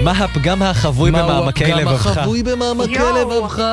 מה הפגם החבוי במעמקי לבבך? מה הפגם החבוי במעמקי לבבך?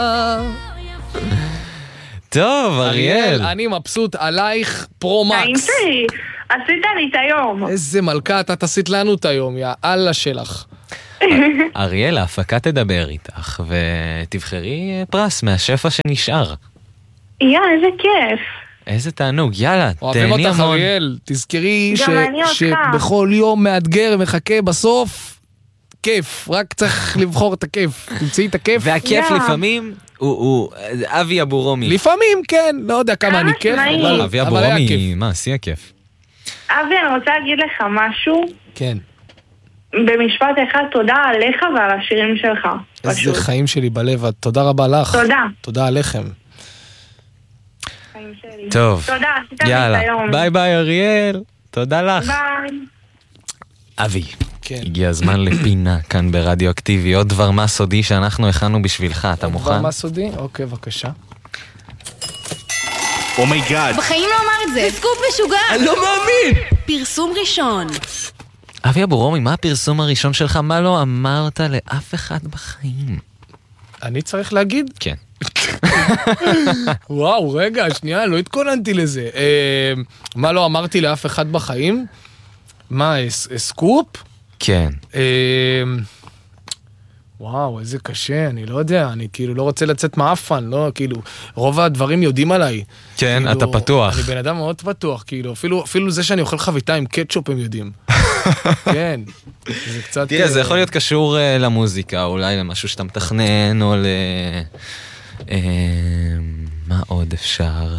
טוב, אריאל. אני מבסוט עלייך פרו-מקס. נעים שלי, עשית לי את היום. איזה מלכה, אתה תעשית לנו את היום, יא אללה שלך. אריאל, ההפקה תדבר איתך, ותבחרי פרס מהשפע שנשאר. איזה כיף. איזה תענוג, יאללה, אוהבים תהני אותך המון. אריאל, תזכרי אני אותך. שבכל יום מאתגר מחכה בסוף כיף, רק צריך לבחור את הכיף, תמצאי את הכיף. והכיף לפעמים הוא אבי אבורומי. לפעמים כן, לא יודע כמה אני כיף, אבל אבי היה אבורומי, כיף. מה, שיא הכיף. אבי, אני רוצה להגיד לך משהו. כן. במשפט אחד, תודה עליך ועל השירים שלך. איזה פשוט. חיים שלי בלב, תודה רבה לך. תודה. תודה עליכם. חיים שלי. טוב, תודה, עשית לי את יאללה, היום. ביי ביי אריאל, תודה לך. ביי. אבי, כן. הגיע הזמן לפינה כאן ברדיו אקטיבי, עוד דבר מה סודי שאנחנו הכנו בשבילך, אתה מוכן? דבר מה סודי? אוקיי, בבקשה. אומייגאד. בחיים לא אמר את זה. זה סקופ משוגע. אני לא מאמין! פרסום ראשון. אבי אבורומי, מה הפרסום הראשון שלך? מה לא אמרת לאף אחד בחיים? אני צריך להגיד? כן. וואו, רגע, שנייה, לא התכוננתי לזה. מה לא אמרתי לאף אחד בחיים? מה, סקופ? כן. וואו, איזה קשה, אני לא יודע, אני כאילו לא רוצה לצאת מאפן, לא, כאילו, רוב הדברים יודעים עליי. כן, כאילו, אתה פתוח. אני בן אדם מאוד פתוח, כאילו, אפילו זה שאני אוכל חביתה עם קטשופ הם יודעים. כן, זה קצת... תראה, זה יכול להיות קשור למוזיקה, אולי למשהו שאתה מתכנן, או מה עוד אפשר?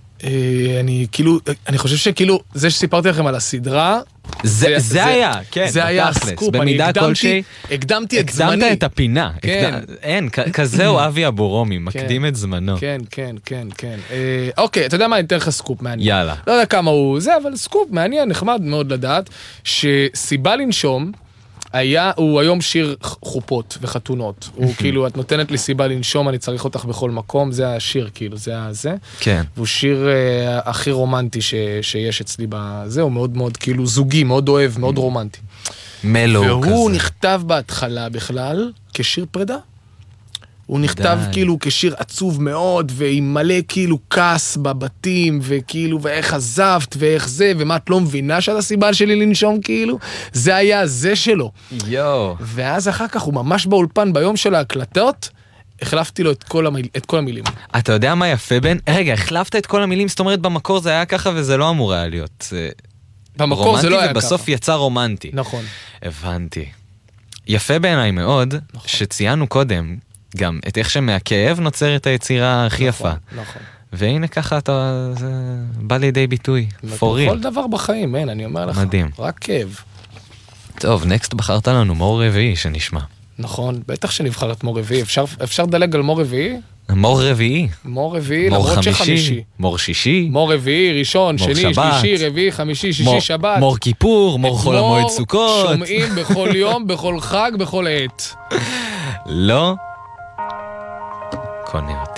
אני חושב שכאילו, זה שסיפרתי לכם על הסדרה, זה היה, כן, זה היה הסקופ, במידה כלשהי, הקדמתי את זמני. הקדמת את הפינה, כן. אין, כזהו אבי אבורומי, מקדים את זמנו. כן, כן, כן, כן. אוקיי, אתה יודע מה, אני אתן לך סקופ מעניין. יאללה. לא יודע כמה הוא זה, אבל סקופ מעניין, נחמד מאוד לדעת, שסיבה לנשום, הוא היום שיר חופות וחתונות. הוא כאילו, את נותנת לי סיבה לנשום, אני צריך אותך בכל מקום, זה השיר, כאילו, זה הזה. כן. והוא שיר הכי רומנטי שיש אצלי בזה, הוא מאוד מאוד כאילו זוגי, מאוד אוהב, מאוד רומנטי. מלו כזה. והוא נכתב בהתחלה בכלל כשיר פרידה. הוא נכתב כאילו כשיר עצוב מאוד, ועם מלא כאילו כעס בבתים, וכאילו, ואיך עזבת, ואיך זה, ומה את לא מבינה שאת הסיבה שלי לנשום כאילו, זה היה זה שלו. יו. ואז אחר כך הוא ממש באולפן ביום של ההקלטות, החלפתי לו את כל המילים. אתה יודע מה יפה בן? רגע, החלפת את כל המילים, זאת אומרת במקור זה היה ככה וזה לא אמור היה להיות. במקור זה לא היה ככה. ובסוף יצא רומנטי. נכון. הבנתי. יפה בעיניי מאוד, שציינו קודם, גם את איך שמהכאב נוצרת היצירה הכי יפה. נכון. והנה ככה אתה, זה בא לידי ביטוי. For כל real. דבר בחיים, אין, אני אומר לך. מדהים. רק כאב. טוב, נקסט בחרת לנו מור רביעי שנשמע. נכון, בטח שנבחר את מור רביעי. אפשר לדלג על מור רביעי? מור רביעי. מור רביעי, מור למרות חמישי. שחמישי. מור שישי. מור רביעי, ראשון, מור שני, שבת. שלישי, רביעי, חמישי, שישי, שבת. מור כיפור, מור חול המועד סוכות. שומעים בכל יום, בכל חג, בכל עת. לא. קונרט.